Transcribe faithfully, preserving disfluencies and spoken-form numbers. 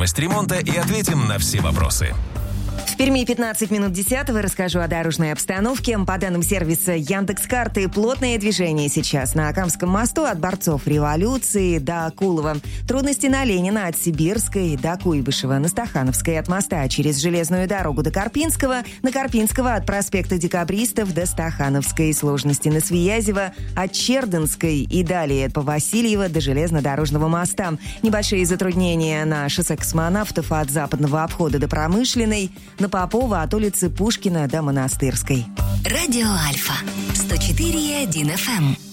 ремонта и ответим на все вопросы. В Перми пятнадцать минут десятого расскажу о дорожной обстановке. По данным сервиса Яндекс.Карты, плотное движение сейчас на Камском мосту от Борцов Революции до Акулова. Трудности на Ленина от Сибирской до Куйбышева, на Стахановской от моста через железную дорогу до Карпинского, на Карпинского от проспекта Декабристов до Стахановской. Сложности на Свиязева от Чердынской и далее по Васильева до железнодорожного моста. Небольшие затруднения на шоссе Космонавтов от Западного обхода до Промышленной, на Попова от улицы Пушкина до Монастырской. Радио Альфа сто четыре и один эф эм.